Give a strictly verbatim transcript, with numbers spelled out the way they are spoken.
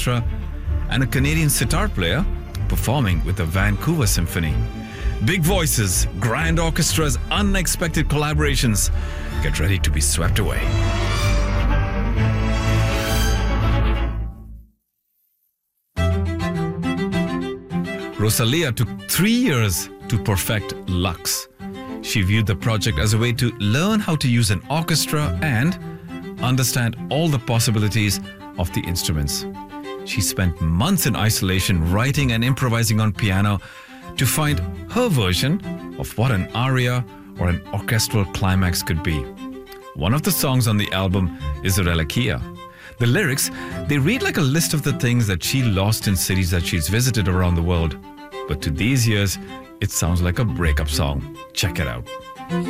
Orchestra, and a Canadian sitar player performing with the Vancouver Symphony. Big voices, grand orchestras, unexpected collaborations. Get ready to be swept away. Rosalia took three years to perfect Lux. She viewed the project as a way to learn how to use an orchestra and understand all the possibilities of the instruments. She spent months in isolation writing and improvising on piano to find her version of what an aria or an orchestral climax could be. One of the songs on the album is Reliquia. The lyrics, they read like a list of the things that she lost in cities that she's visited around the world. But to these ears, it sounds like a breakup song. Check it out.